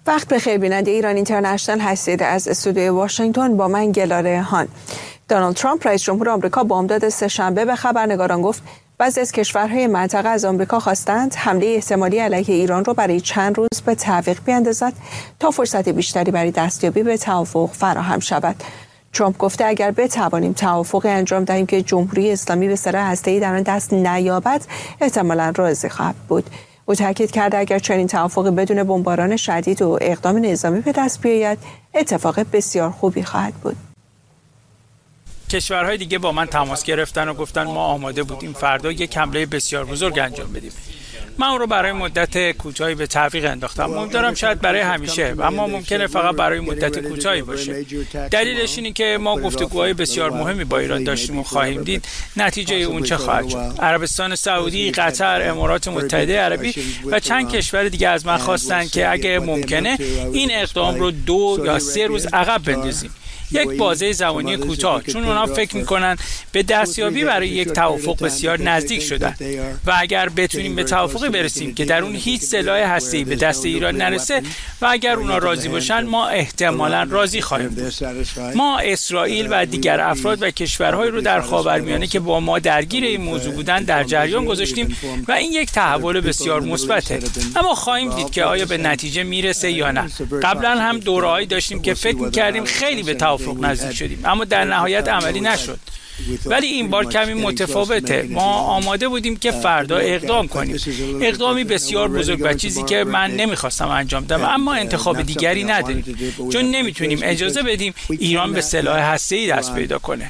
وقت بخیر بیننده ایران اینترنشنال هستید. از استودیوی واشنگتن با من گلاره هان. دونالد ترامپ رئیس جمهور آمریکا بامداد سه‌شنبه به خبرنگاران گفت بعضی از کشورهای منطقه از آمریکا خواستند حمله احتمالی علیه ایران را برای چند روز به تعویق بیاندازد تا فرصت بیشتری برای دستیابی به توافق فراهم شود. ترامپ گفته اگر بتوانیم توافقی انجام دهیم که جمهوری اسلامی به سلاح هسته‌ای در آن دست نیابد، احتمالاً راضی خواهد بود. او تاکید کرده اگر چنین توافقی بدون بمباران شدید و اقدام نظامی به دست بیاید، اتفاق بسیار خوبی خواهد بود. کشورهای دیگه با من تماس گرفتن و گفتن ما آماده بودیم فردا یک حمله بسیار بزرگ انجام بدیم. من اون رو برای مدت کوتاهی به تعویق انداختم. امیدوارم شاید برای همیشه، اما ممکنه فقط برای مدت کوتاهی باشه. دلیلش اینه که ما گفتگوهای بسیار مهمی با ایران داشتیم و خواهیم دید نتیجه اون چه خواهد شد. عربستان سعودی، قطر، امارات متحده عربی و چند کشور دیگه از من خواستن که اگه ممکنه این اقدام رو 2 یا 3 روز عقب بندازیم. یک بازه زمانی کوتاه، چون اونا فکر میکنن به دستیابی برای یک توافق بسیار نزدیک شدن و اگر بتونیم به توافقی برسیم که در اون هیچ سلاح هسته‌ای به دست ایران نرسه و اگر اونا راضی باشن، ما احتمالاً راضی خواهیم بود. ما اسرائیل و دیگر افراد و کشورهایی رو در خاورمیانه که با ما درگیر این موضوع بودن در جریان گذاشتیم و این یک تحول بسیار مثبته. اما خواهیم دید که آیا به نتیجه میرسه یا نه. قبلا هم دوره‌ای داشتیم که فکر می‌کردیم خیلی به توافق نزدیک شدیم، اما در نهایت عملی نشد. ولی این بار کمی متفاوته. ما آماده بودیم که فردا اقدام کنیم، اقدامی بسیار بزرگ و چیزی که من نمیخواستم انجام بدم، اما انتخاب دیگری نداریم، چون نمیتونیم اجازه بدیم ایران به سلاح هسته‌ای دست پیدا کنه.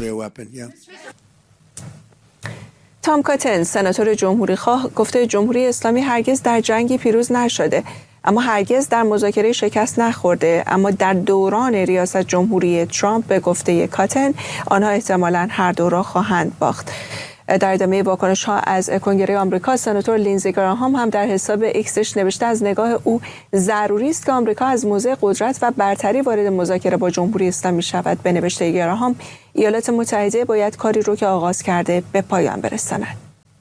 تام کاتن، سناتور جمهوری‌خواه، گفته جمهوری اسلامی هرگز در جنگی پیروز نشده، اما هرگز در مذاکره شکست نخورده. اما در دوران ریاست جمهوری ترامپ به گفته کاتن آنها احتمالاً هر دو را خواهند باخت. در ادامه واکنش ها از کنگره آمریکا، سناتور لینزی گراهام هم در حساب ایکسش نوشته از نگاه او ضروری است که آمریکا از موضع قدرت و برتری وارد مذاکره با جمهوری اسلامی شود. به نوشته گراهام ایالات متحده باید کاری رو که آغاز کرده به پایان برساند.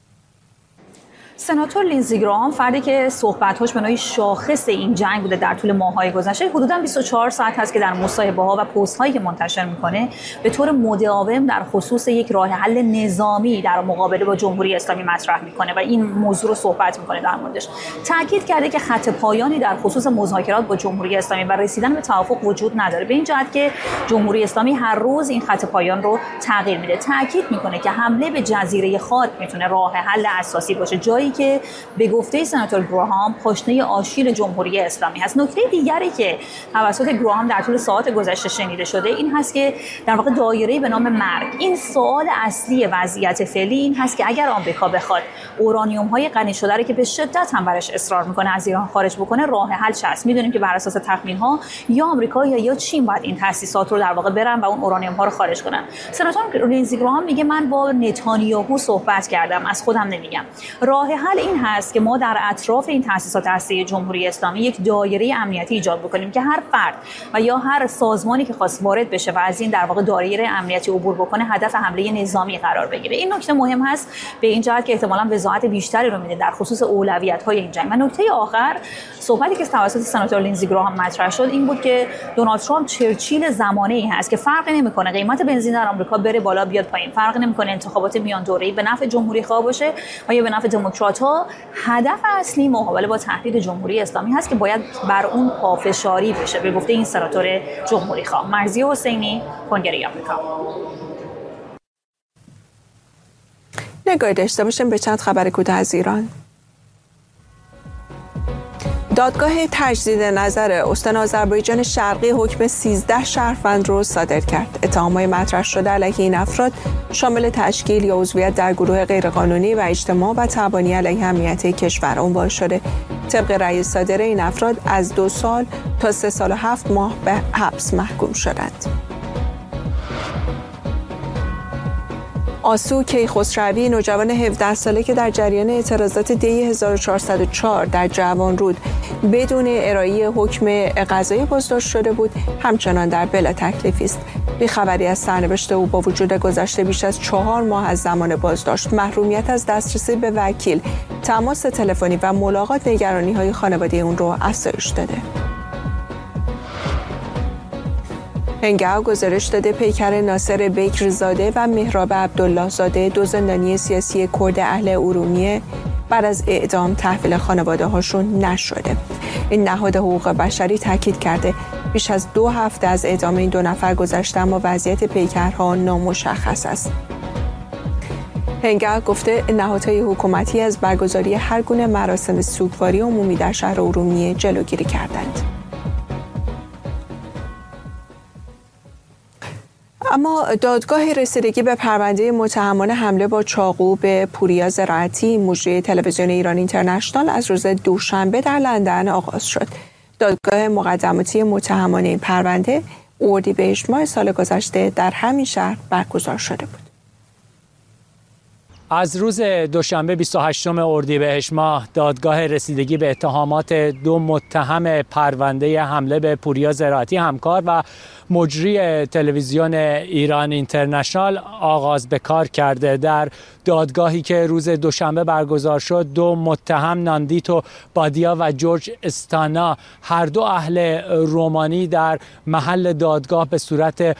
سناتور لینزی گراهام، فردی که صحبت‌هاش به نوعی شاخص این جنگ بوده در طول ماه‌های گذشته، حدوداً 24 ساعت هست که در مصاحبه‌ها و پست‌هایی که منتشر می‌کنه به طور مداوم در خصوص یک راه حل نظامی در مقابله با جمهوری اسلامی مطرح می‌کنه و این موضوع رو صحبت می‌کنه در موردش. تاکید کرده که خط پایانی در خصوص مذاکرات با جمهوری اسلامی و رسیدن به توافق وجود نداره، به این جهت که جمهوری اسلامی هر روز این خط پایان رو تغییر میده. تاکید می‌کنه که حمله به جزیره خاک می‌تونه راه حل اساسی باشه، جایی که به گفته سناتور گراهام پاشنه آشیل جمهوری اسلامی هست. نکته دیگری که توسط گراهام در طول ساعات گذشته شنیده شده این هست که در واقع دایره‌ای به نام مرگ. این سوال اصلی وضعیت فعلی این هست که اگر آمریکا بخواد اورانیوم‌های غنی شده رو که به شدت هم برش اصرار میکنه از ایران خارج بکنه، راه حل چه است؟ میدونیم که بر اساس تخمین‌ها یا آمریکا یا چین باید این تأسیسات رو در واقع برن و اون اورانیوم‌ها رو خارج کنن. سناتور لینزی گراهام میگه من با نتانیاهو صحبت کردم، از خودم نمیگم. راه حل این هست که ما در اطراف این تأسیسات هسته‌ای جمهوری اسلامی یک دایره امنیتی ایجاد بکنیم که هر فرد و یا هر سازمانی که خواست وارد بشه و از این در واقع دایره امنیتی عبور بکنه هدف حمله نظامی قرار بگیره. این نکته مهم هست به این جهت که احتمالاً وضاحت بیشتری رو میده در خصوص اولویت‌های این جنگ. و نکته آخر، صحبتی که توسط سناتور لینزی گراهام مطرح شد این بود که دونالد ترامپ چرچیل زمانه‌ای هست که فرقی نمی‌کنه قیمت بنزین در آمریکا بره بالا بیاد پایین، فرقی نمی‌کنه انتخابات میان دوره‌ای به نفع جمهوری‌خواه باشه و یا به نفع دموکرات‌ها. هدف اصلی مقابله با تهدید جمهوری اسلامی هست که باید بر اون پافشاری بشه، به گفته این سناتور جمهوری‌خواه. مرضیه حسینی، کنگره آمریکا. نگاهی داشته باشیم به چند خبر کوتاه از ایران. دادگاه تجدید نظر استان آذربایجان شرقی حکم 13 شهروند رو صادر کرد. اتهامات مطرح شده علیه این افراد شامل تشکیل یا عضویت در گروه غیرقانونی و اجتماع و تبانی علیه امنیت کشور عنوان شده. طبق رأی صادره این افراد از 2 سال تا 3 سال و 7 ماه به حبس محکوم شدند. آسو کیخسروی، نوجوان 17 ساله که در جریان اعتراضات دی 1404 در جوانرود بدون ارائه حکم قضایی بازداشت شده بود، همچنان در بلا تکلیفی است. بی‌خبری از سرنوشت او با وجود گذشته بیش از 4 ماه از زمان بازداشت، محرومیت از دسترسی به وکیل، تماس تلفنی و ملاقات نگرانی‌های خانواده اون رو افزایش داده. هنگاو گزارش داده پیکر ناصر بکرزاده و مهراب عبدالله زاده، دو زندانی سیاسی کرد اهل ارومیه، بعد از اعدام تحویل خانواده هاشون نشده. این نهاد حقوق بشری تاکید کرده بیش از 2 هفته از اعدام این 2 نفر گذشته اما وضعیت پیکرها نامشخص است. هنگاو گفته نهادهای حکومتی از برگزاری هر گونه مراسم سوگواری عمومی در شهر ارومیه جلوگیری کردند. اما دادگاه رسیدگی به پرونده متهمان حمله با چاقو به پوریا زراعتی، مجری تلویزیون ایران اینترنشنال، از روز دوشنبه در لندن آغاز شد. دادگاه مقدماتی متهمان این پرونده اردیبهشت ماه سال گذشته در همین شهر برگزار شده بود. از روز دوشنبه 28 اردیبهشت ماه دادگاه رسیدگی به اتهامات 2 متهم پرونده حمله به پوریا زراعتی، همکار و مجری تلویزیون ایران اینترنشنال آغاز به کار کرده. در دادگاهی که روز دوشنبه برگزار شد، 2 متهم ناندیتو بادیا و جورج استانا، هر دو اهل رومانی، در محل دادگاه به صورت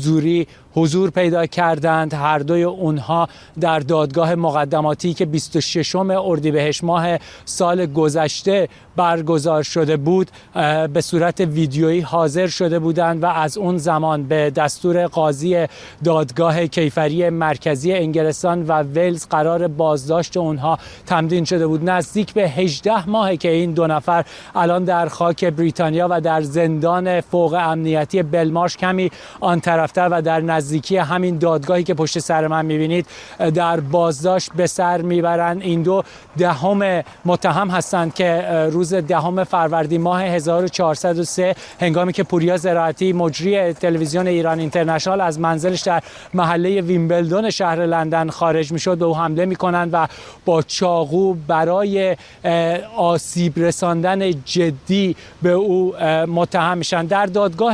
حضور پیدا کردند. هر دوی اونها در دادگاه مقدماتی که 26 اردیبهشت ماه سال گذشته برگزار شده بود به صورت ویدیویی حاضر شده بودند و از اون زمان به دستور قاضی دادگاه کیفری مرکزی انگلستان و ولز قرار بازداشت اونها تمدید شده بود. نزدیک به 18 ماهه که این 2 نفر الان در خاک بریتانیا و در زندان فوق امنیتی بلمارش، کمی آن طرفتر و در نزدیکی همین دادگاهی که پشت سر من میبینید، در بازداشت به سر میبرند. این 2 دهم متهم هستند که روز 10 فروردین ماه 1403 هنگامی که پوریا زراعتی، مجری تلویزیون ایران اینترنشنال، از منزلش در محله ویمبلدون شهر لندن خارج میشد، به او حمله میکنند و با چاقو برای آسیب رساندن جدی به او متهم میشن. در دادگاه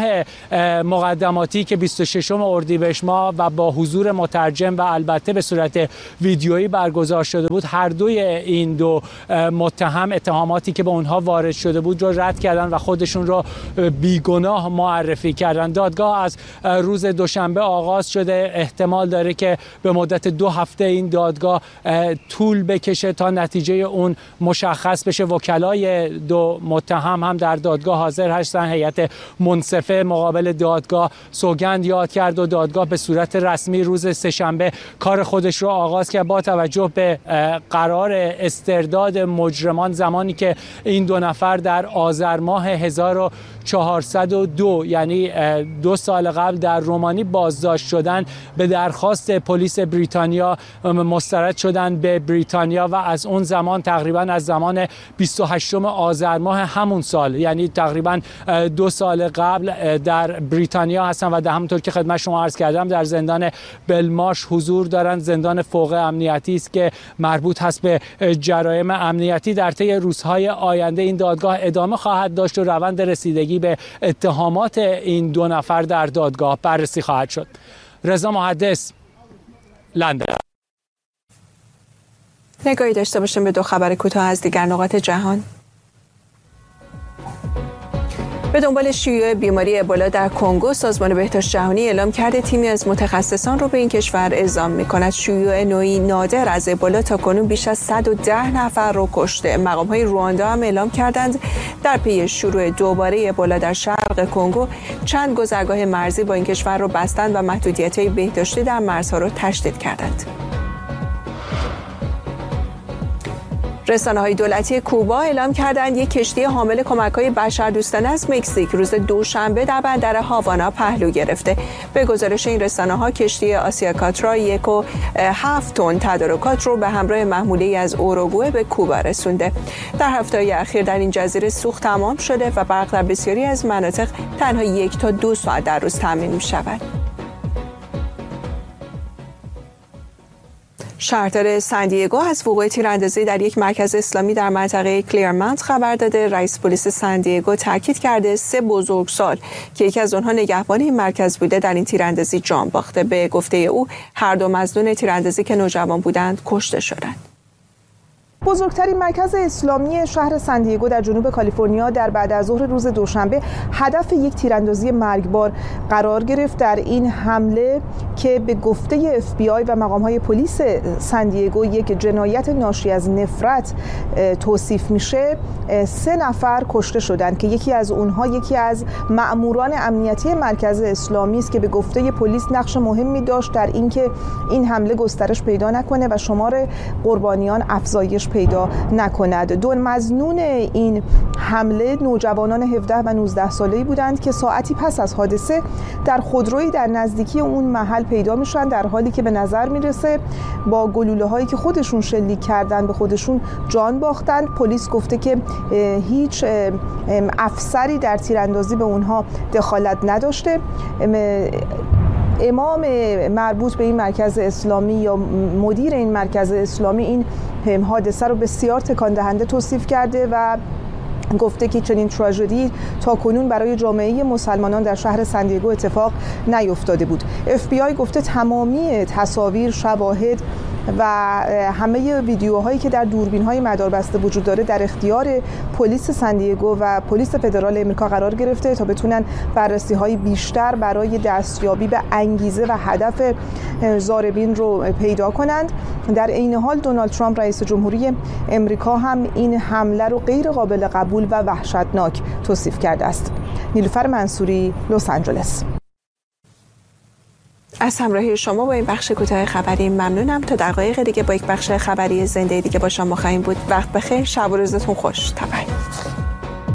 مقدماتی که 26 اردیبهشت ماه و با حضور مترجم و البته به صورت ویدیویی برگزار شده بود، هر دوی این 2 متهم اتهاماتی که به اونها وارد شده بود رو رد کردن و خودشون رو بیگناه معرفی کردن. دادگاه از روز دوشنبه آغاز شده. احتمال داره که به مدت 2 هفته این دادگاه طول بکشه تا نتیجه اون مشخص بشه. وکلای 2 متهم هم در دادگاه حاضر هستن. هیئت منصفه مقابل دادگاه سوگند یاد کرد و دادگاه به صورت رسمی روز سه‌شنبه کار خودش رو آغاز کرد. با توجه به قرار استرداد مجرمان، زمانی که این 2 نفر در آذر ماه 1402 یعنی 2 سال قبل در رومانی بازداشت شدن، به درخواست پلیس بریتانیا مسترد شدن به بریتانیا و از اون زمان تقریبا از زمان 28 آذر ماه همون سال، یعنی تقریبا 2 سال قبل در بریتانیا هستن و همونطور که خدمت شما عرض کردم در زندان بلمارش حضور دارند. زندان فوق امنیتی است که مربوط هست به جرایم امنیتی. در طی روزهای آینده این دادگاه ادامه خواهد داشت و روند رسیدگی به اتهامات این 2 نفر در دادگاه بررسی خواهد شد. رضا محدث، لندن. نگاهی داشته باشیم به 2 خبر کوتاه از دیگر نقاط جهان. به دنبال شیوع بیماری ابولا در کنگو، سازمان بهداشت جهانی اعلام کرده تیمی از متخصصان را به این کشور اعزام می‌کند. شیوع نوعی نادر از ابولا تاکنون بیش از 110 نفر را کشته. مقام‌های رواندا هم اعلام کردند در پی شروع دوباره ابولا در شرق کنگو چند گذرگاه مرزی با این کشور را بستند و محدودیت‌های بهداشتی در مرزها را تشدید کردند. رسانه‌های دولتی کوبا اعلام کردند یک کشتی حامل کمک‌های بشردوستانه از مکزیک روز دوشنبه در بندر هاوانا پهلو گرفته. به گزارش این رسانه‌ها کشتی آسیا کاترا 1.7 تن تدارکات رو به همراه محموله‌ای از اوروگوئه به کوبا رسونده. در هفته‌های اخیر در این جزیره سوخت تمام شده و برق در بسیاری از مناطق تنها 1 تا 2 ساعت در روز تامین می‌شود. شهردار سندیگو از وقوع تیراندازی در یک مرکز اسلامی در منطقه کلیرمنت خبر داده. رئیس پلیس سندیگو تاکید کرده 3 بزرگسال که یکی از آنها نگهبان این مرکز بوده در این تیراندازی جان باخته. به گفته او هر 2 مظنون تیراندازی که نوجوان بودند کشته شدند. بزرگترین مرکز اسلامی شهر سندیگو در جنوب کالیفرنیا در بعد از ظهر روز دوشنبه هدف یک تیراندازی مرگبار قرار گرفت. در این حمله که به گفته FBI و مقام‌های پلیس سندیگو یک جنایت ناشی از نفرت توصیف میشه، 3 نفر کشته شدند که یکی از اونها یکی از مأموران امنیتی مرکز اسلامی است که به گفته پلیس نقش مهمی داشت در اینکه این حمله گسترش پیدا نکنه و شمار قربانیان افزایش پیدا نکند. 2 مظنون این حمله نوجوانان 17 و 19 ساله‌ای بودند که ساعتی پس از حادثه در خودرویی در نزدیکی اون محل پیدا میشن، در حالی که به نظر میرسه با گلوله‌هایی که خودشون شلیک کردن به خودشون جان باختند. پلیس گفته که هیچ افسری در تیراندازی به اونها دخالت نداشته. امام مربوط به این مرکز اسلامی یا مدیر این مرکز اسلامی این حادثه رو بسیار تکان دهنده توصیف کرده و گفته که چنین تراژدی تا کنون برای جامعه مسلمانان در شهر سندیگو اتفاق نیفتاده بود. FBI گفته تمامی تصاویر، شواهد و همه ویدیوهایی که در دوربین‌های مداربسته وجود داره در اختیار پلیس سندیگو و پلیس فدرال امریکا قرار گرفته تا بتونن بررسی‌های بیشتر برای دستیابی به انگیزه و هدف ضاربین رو پیدا کنند. در این حال دونالد ترامپ رئیس جمهوری امریکا هم این حمله رو غیر قابل قبول و وحشتناک توصیف کرده است. نیلوفر منصوری، لس آنجلس. از همراهی شما با این بخش کوتاه خبری ممنونم. تا دقایق دیگه با یک بخش خبری زنده دیگه با شما خواهیم بود. وقت بخیر، شب و روزتون خوش. تبریک.